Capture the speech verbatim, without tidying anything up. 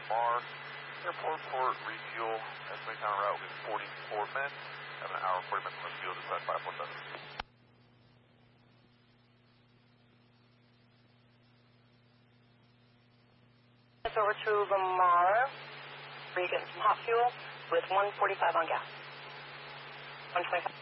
Lamar. Airport port refuel. Estimated time route will be forty-four minutes. Have an hour, forty minutes on the field to side five four seven. It's over to Lamar. Where you getting some hot fuel with one forty-five on gas. one twenty-five.